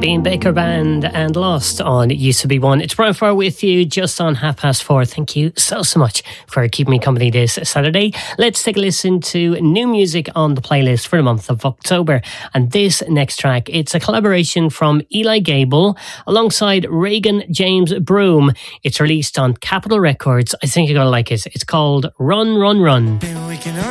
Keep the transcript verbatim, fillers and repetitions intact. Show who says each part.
Speaker 1: Colleen Baker Band and Lost on U C B one. It's Brian Farr with you just on half past four. Thank you so, so much for keeping me company this Saturday. Let's take a listen to new music on the playlist for the month of October. And this next track, it's a collaboration from Eli Gable alongside Regan James Broom. It's released on Capitol Records. I think you're going to like it. It's called Run, Run, Run.